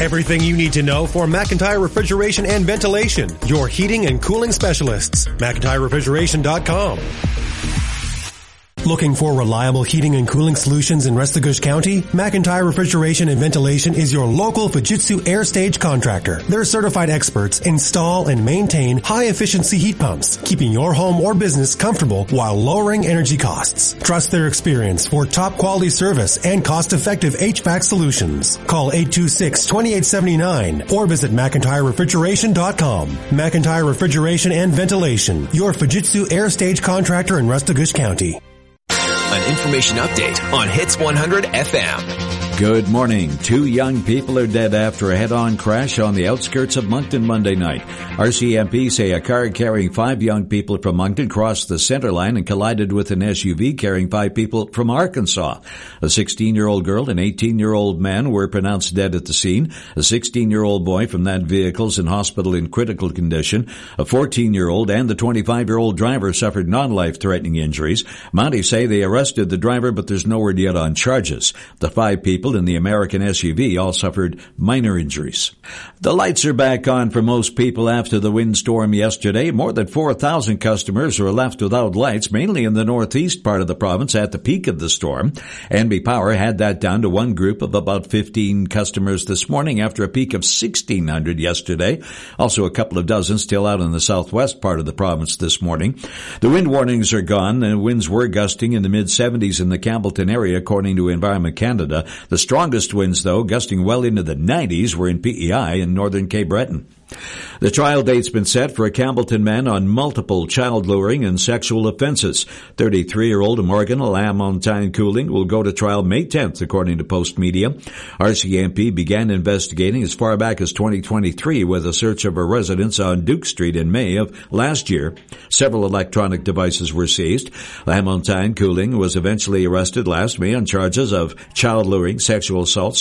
Everything you need to know for McIntyre Refrigeration and Ventilation, your heating and cooling specialists. McIntyreRefrigeration.com. Looking for reliable heating and cooling solutions in Restigouche County? McIntyre Refrigeration and Ventilation is your local Fujitsu Air Stage contractor. Their certified experts install and maintain high-efficiency heat pumps, keeping your home or business comfortable while lowering energy costs. Trust their experience for top-quality service and cost-effective HVAC solutions. Call 826-2879 or visit McIntyreRefrigeration.com. McIntyre Refrigeration and Ventilation, your Fujitsu Air Stage contractor in Restigouche County. An information update on Hits 100 FM. Good morning. 2 young people are dead after a head-on crash on the outskirts of Moncton Monday night. RCMP say a car carrying 5 young people from Moncton crossed the center line and collided with an SUV carrying 5 people from Arkansas. A 16-year-old girl and 18-year-old man were pronounced dead at the scene. A 16-year-old boy from that vehicle is in hospital in critical condition. A 14-year-old and the 25-year-old driver suffered non-life-threatening injuries. Mounties say they arrested the driver, but there's no word yet on charges. The 5 people in the American SUV all suffered minor injuries. The lights are back on for most people after the windstorm yesterday. More than 4,000 customers were left without lights, mainly in the northeast part of the province at the peak of the storm. NB Power had that down to one group of about 15 customers this morning after a peak of 1,600 yesterday. Also a couple of dozen still out in the southwest part of the province this morning. The wind warnings are gone and winds were gusting in the mid-70s in the Campbellton area, according to Environment Canada. The strongest winds, though, gusting well into the 90s, were in PEI in northern Cape Breton. The trial date's been set for a Campbellton man on multiple child luring and sexual offenses. 33-year-old Morgan Lamontagne Cooling will go to trial May 10th, according to Post Media. RCMP began investigating as far back as 2023 with a search of a residence on Duke Street in May of last year. Several electronic devices were seized. Lamontagne Cooling was eventually arrested last May on charges of child luring, sexual assault,